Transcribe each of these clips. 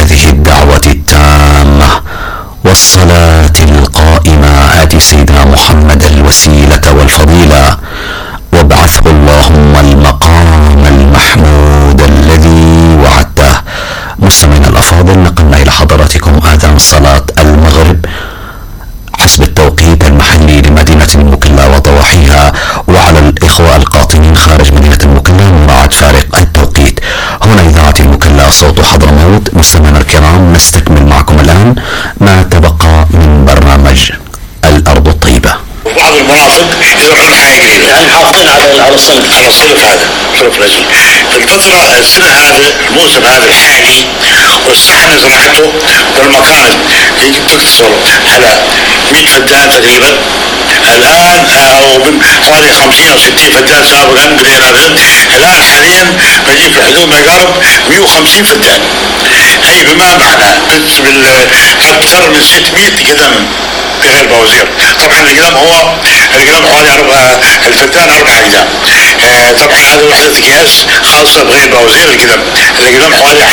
هذه الدعوة التامة والصلاة القائمة آت سيدنا محمد الوسيلة والفضيلة وابعثه اللهم المقام المحمود الذي وعدته. مستمعينا الأفاضل، نقلنا إلى حضراتكم آذان صلاة المغرب حسب التوقيت المحلي لمدينة المكلا وضواحيها، وعلى الإخوة القاطنين خارج مدينة المكلا مراعاة فارق التوقيت. هنا إذاعة المكلا صوت حضرموت. مستمعينا الكرام، نستكمل معكم الآن ما تبقى من برنامج الأرض الطيبة. بعض المناطق يزرعون حاجة جديدة، يعني محافظين على الصنف هذا صنف الأجل. في الفترة السنة هذا الموسم هذا الحالي والسحن زراعته والمكان تقتصر على 100 فدان تقريبا الآن، أو من حوالي 50 أو 60 فدان سابقا قليل هذا. الآن حاليا بجيب في حدود ما يقارب 150 فدان، أي بما معنى أكثر من 600 قدم بغير بوازير. طبعا القدم هو القدم حوالي الفدان 4 أقدام. طبعا هذه وحدة قياس خاصة بغير بوازير. القدم حوالي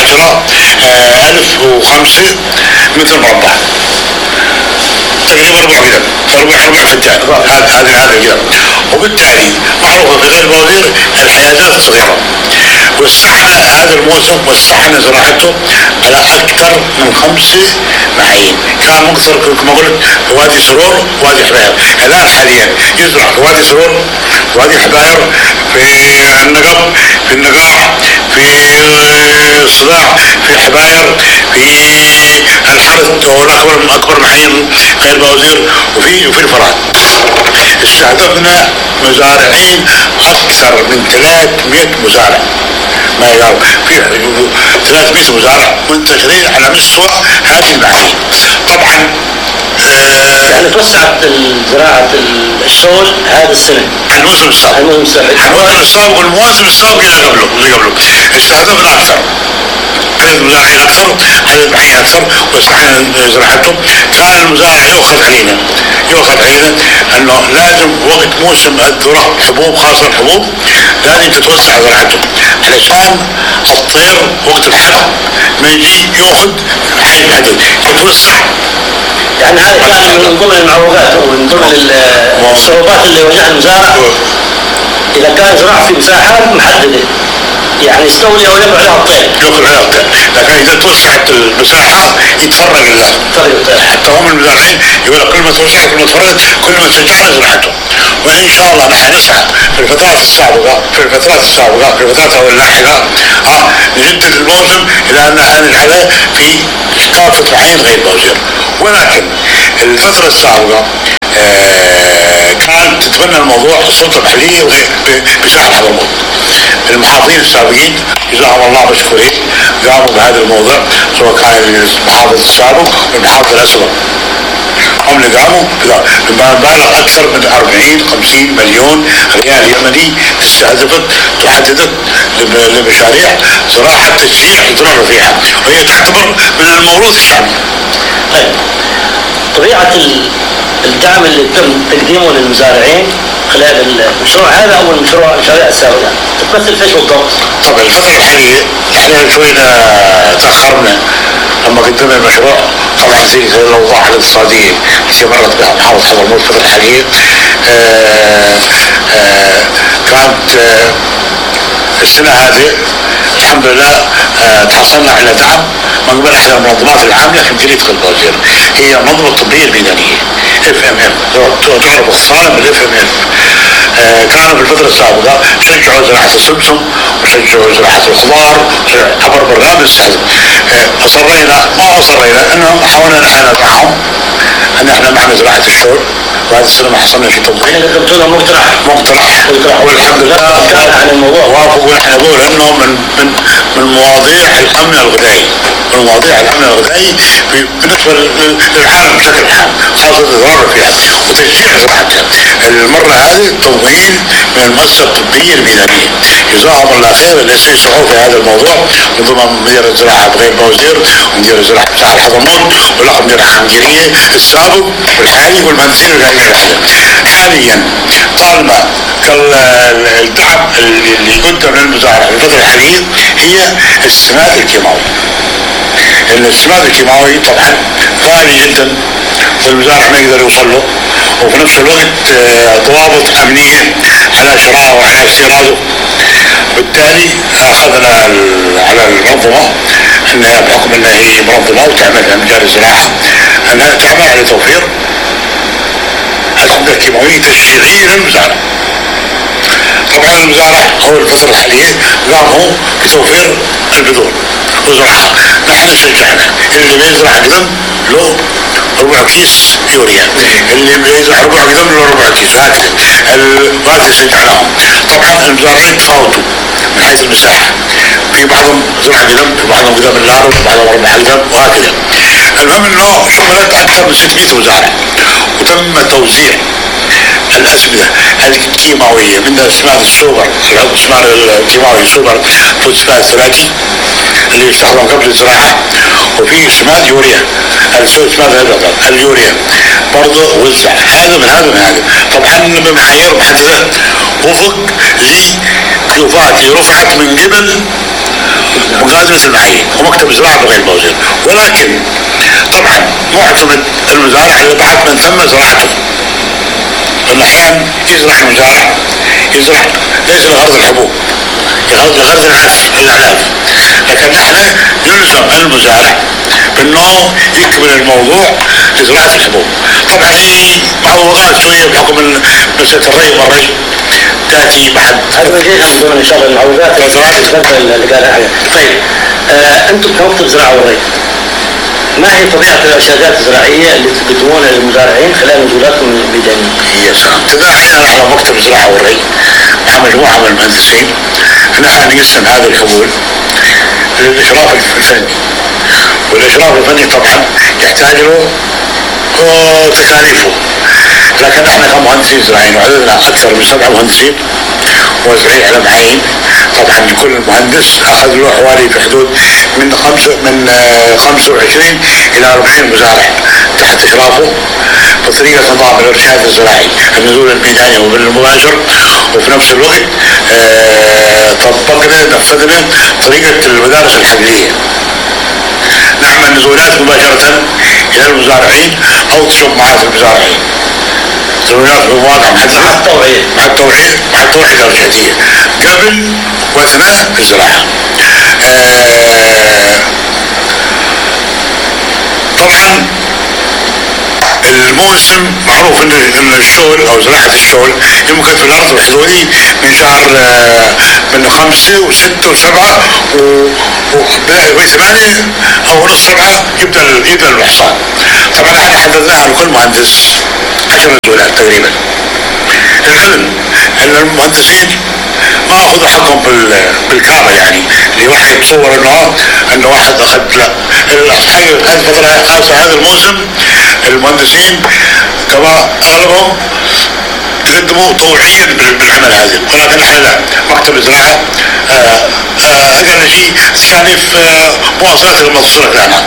10,005 متر مربع، تقريبا 4 قدم، 4 فدان. هذه القدم، وبالتالي معروفة في غير بوازير الحيازات الصغيرة. والسحن هذا الموسم والسحن زراعته على أكثر من 5 معايين. كان مقتصر كما قلت في وادي سرور وادي حباير. الآن حاليا يزرع في وادي سرور، وادي حباير، في النقب، في النقاع، في الصداع، في حباير، في الحرث أكبر معايين غير بوازير، وفي الفرات. استهدفنا مزارعين أكثر من 300 مزارع، ما يقال في 300 مزارع منتشرين على مستوى هذه المعايين. طبعا يعني توسعت زراعة الشغل هذا السنة عن الموسم السابق والمواسم السابقة اللي قبله استهدفنا أكثر، 3 مزارعين أكثر، عدد معين أكثر، وسعنا زراعتهم. كان المزارع يؤخذ علينا أنه لازم وقت موسم الذرة حبوب، خاصة الحبوب، لازم تتوسع زراعتهم علشان الطير وقت الحرب ما يجي يأخذ حيث محدد يتوسع. يعني هذا كان من ضمن المعوقات أو من ضمن الصعوبات اللي واجهها المزارع. إذا كان زراعة في مساحات محددة يعني يستولي أو يقع عليها الطير، لكن إذا توسعت المساحة يتفرق الناس. حتى هم المزارعين يقول كل ما توسعت كل ما تفرقت كل ما شجعنا زراعتهم. وإن شاء الله نحن نسعى في الفترات السابقة في الفترات اللاحقة نجدد الموسم إلى أن نحن في كافة معايين غير بوازير. ولكن الفترة السابقة كانت تتبنى الموضوع السلطة المحلية بساحة حضرموت. المحافظين السابقين جزاهم الله مشكورين قاموا بهذا الموضوع، سواء كان المحافظ السابق والمحافظ الأسبق، هم اللي قاموا بمبالغ أكثر من 40-50 مليون ريال يمني استهدفت تحددت لمشاريع زراعة تشجيع الذرة فيها، وهي تعتبر من الموروث الشعبي. طيب، طبيعة الدعم اللي تم تقديمه للمزارعين خلال المشروع هذا أو المشاريع السابقة تمثل فيش بالضبط؟ طبعا الفترة الحالية احنا شوينا تأخرنا لما قدمنا المشروع. طبعا زي الأوضاع الاقتصادية اللي مرت بها محافظة حضرموت الفترة الحالية كانت السنة هذه الحمد لله تحصلنا على دعم من قبل احدى المنظمات العامله في مديريه غير بوازير. هي المنظمه الطبيه الميدانيه FMF، تعرف اختصارا بالFMF. كانوا في الفتره السابقه شجعوا زراعه السمسم وشجعوا زراعه الخضار عبر برنامج السحب. اصرينا انهم حاولنا نحن ندعمهم ان احنا معنا زراعه الشغل، وهذه السنه ما حصلنا شيء تطبيق. يعني قدمتوا مقترح والحمد لله كان عن الموضوع وافقوا. نحن نقول انه من مواضيع الامن الغذائي، بالنسبه للعالم بشكل عام، خاصه الزراعه فيها وتشجيع زراعتها. المره هذه تمويل من المؤسسه الطبيه الميدانيه، جزاهم الله خير اللي يسعوا في هذا الموضوع، من ضمن مدير الزراعه بغير بوازير ومدير الزراعه ساحل حضرموت واللقب مدير الحنجريه السابق والحالي والمهندسين الجايين. حاليا طالما الدعم اللي يقدم للمزارع في الفتره الحاليه هي السماد الكيماوي. ان السماد الكيماوي طبعا غالي جدا والمزارع ما يقدر يوصل له، وفي نفس الوقت ضوابط امنيه على شرائه وعلى استيراده. بالتالي اخذنا على المنظمه انها بحكم انها هي منظمه وتعمل في مجال الزراعه انها تعمل على توفير اسمده كيماويه تشجيعيه للمزارع. طبعا المزارع هو الفتره الحاليه قاموا بتوفير البذور وزراعه، نحن شجعنا اللي بيزرع قدم له ربع كيس يوريا، اللي بيزرع ربع قدم له ربع كيس، وهكذا شجعناهم. طبعا المزارعين تفاوتوا من حيث المساحه، في بعضهم زرع قدم، في بعضهم قدم اللارو، في بعضهم ربع قدم وهكذا. المهم انه شملت اكثر من 600 مزارع وتم توزيع الأسمدة الكيماوية من اسماد السوبر، الاسماد الكيماوي سوبر فوسفات ثلاثي اللي يستخدم قبل الزراعة، وفي اسماد يوريا، اسماد اليوريا برضه وزع هذا من هذا من هذا، طبعا بمعايير محددة وفق لطلبات رفعت من قبل مقادمة المعايير ومكتب الزراعة بغير موزن. ولكن طبعا معتمد المزارع اللي بعد من ثم زراعته، لأن أحيانا يزرع المزارع يزرع ليس لغرض الحبوب، لغرض الأعلاف، لكن نحن يلزم المزارع بأنه يكمل الموضوع لزراعة الحبوب. طبعا هي معوضات شوية بحكم مسألة الري والري تأتي بعد هذا نجينا ضمن إن شاء الله المعوضات اللي قالها. طيب أنتم كوقت الزراعة والري ما هي طبيعة الإرشادات الزراعية اللي تقدمونها للمزارعين خلال نزولاتكم الميدانية؟ يا سلام، تداعينا على مكتب الزراعة والري مع مجموعة من المهندسين نحن نقسم هذا الحبول للإشراف الفني، والإشراف الفني طبعا يحتاج له تكاليفه، لكن نحن كمهندسين زراعيين وعددنا أكثر من 7 مهندسين موزعين على معايين. طبعا كل مهندس اخذ له حوالي في حدود من 25 الى 40 مزارع تحت اشرافه بطريقه نظام الارشاد الزراعي، النزول الميداني وبالمباشر، وفي نفس الوقت نفذنا طريقه المدارس الحقليه، نعمل نزولات مباشره الى المزارعين او تجمعات المزارعين، نزولات بمواقع محدده مع التوعيه الارشاديه قبل واثناء الزراعه. طبعا الموسم معروف ان الشغل او زراعه الشغل يمكن في الارض الحدودي من شهر من 5 و6 و7 و8 او نص 7 يبدا الحصاد. طبعا احنا حددناها لكل مهندس 10 نزولات تقريبا. العلم ان المهندسين ما اخذوا حقهم بالكامل، يعني اللي واحد يتصور انه واحد اخذ، لا، هذه الفتره خاصه هذا الموسم المهندسين كما اغلبهم تقدموا طوعيا بالعمل هذا، ولكن احنا لا، مكتب الزراعه اقل شيء تستهدف مواصلات المتصله لنا،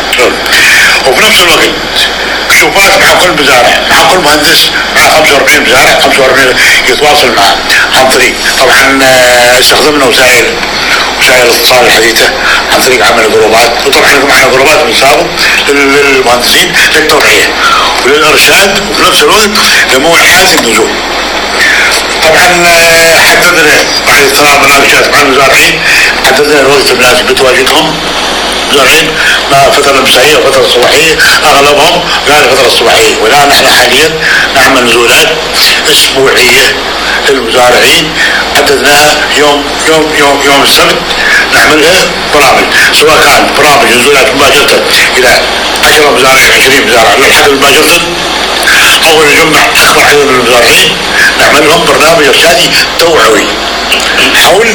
وفي نفس الوقت كشوفات مع كل مزارع، مع كل مهندس، مع 45 مزارع 45 يتواصل معه عن طريق طبعا استخدمنا وسائل الاتصال الحديثه عن طريق عمل جروبات، وطبعا معنا جروبات بنساوي للمهندسين للتوعيه وللارشاد وفي نفس الوقت لموعد النزول. طبعا حددنا بعد اطلاع مناقشات مع المزارعين، حددنا الوقت المناسب لتواجدهم مزارعين ما فترة مسائية وفترة صباحية، أغلبهم قال الفترة الصباحية، والآن نحن حاليا نعمل نزولات أسبوعية للمزارعين حددناها يوم السبت نعملها برامج، سواء كان برامج نزولات مباشرة إلى 10 مزارعين 20 مزارع للحد مباشرة، أو نجمع أكبر عدد من المزارعين نعمل لهم برنامج إرشادي توعوي حول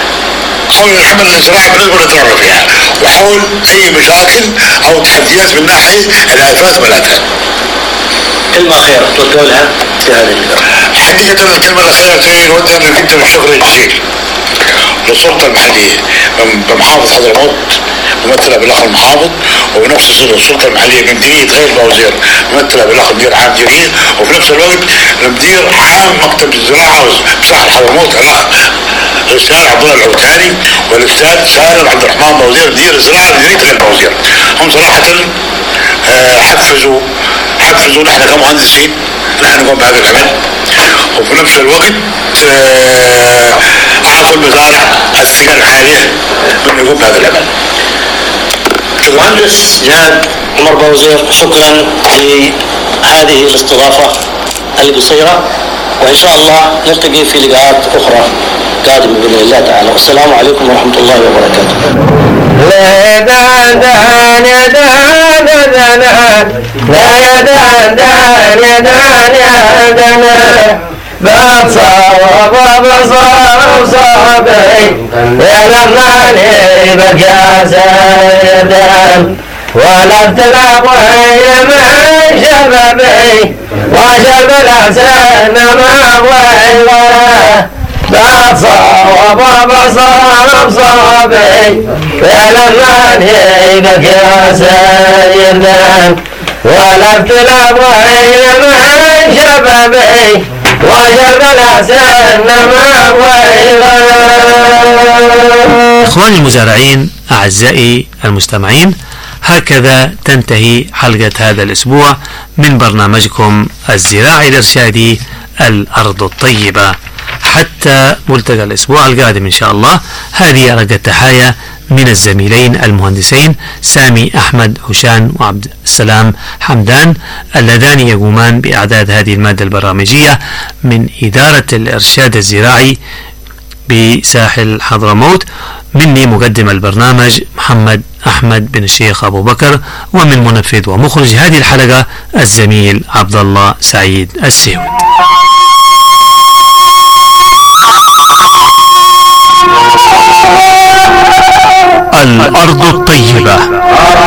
العمل الزراعي بالنسبه للضرر فيها، وحول اي مشاكل او تحديات من ناحيه الافات والافات. كلمه اخيره تقولها في هذه حقيقه الكلمه الاخيره نود ان نقدم الشكر الجزيل للسلطه المحليه بمحافظه حضرموت ممثله بالاخ المحافظ، وبنفس السلطه المحليه بمديريه غير الوزير ممثله بالاخ مدير عام ديريه، وفي نفس الوقت مدير عام مكتب الزراعه بصحه حضرموت الاخ الاستاذ عبد الله العوتاني والاستاذ سالم عبد الرحمن بوزير مدير الزراعه لجريده البوزير. هم صراحه حفزوا نحن كمهندسين نحن نقوم بهذا العمل، وفي نفس الوقت اعطوا المزارع الثقه العاليه من يقوم بهذا العمل. المهندس جاد عمر بوزير، شكرا لهذه الاستضافه القصيره، وان شاء الله نلتقي في لقاءات اخرى قادمه باذن الله تعالى. والسلام عليكم ورحمه الله وبركاته. لا دان دان يا دان دان لا يا دان دان يا دان يا دان بصار صابي يا لماني بقى زيدان ولا ابتلاب وهي من شبابي وشرب الحسن ما ويله بصار صابي يا لماني بقى زيدان ولا ابتلاب وهي من شبابي وجب الحسن ما ويله. إخواني المزارعين، أعزائي المستمعين، هكذا تنتهي حلقة هذا الأسبوع من برنامجكم الزراعي الإرشادي الأرض الطيبة. حتى ملتقى الأسبوع القادم إن شاء الله. هذه أرق التحايا من الزميلين المهندسين سامي أحمد هشام وعبد السلام حمدان، اللذان يقومان بإعداد هذه المادة البرامجية من إدارة الإرشاد الزراعي بساحل حضرموت. مني مقدم البرنامج محمد أحمد بن الشيخ أبو بكر، ومن منفذ ومخرج هذه الحلقة الزميل عبد الله سعيد السيود.